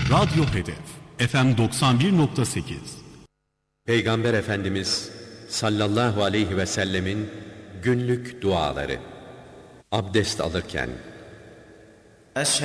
Radyo Hedef FM 91.8. Peygamber Efendimiz sallallahu aleyhi ve sellemin günlük duaları. Abdest alırken: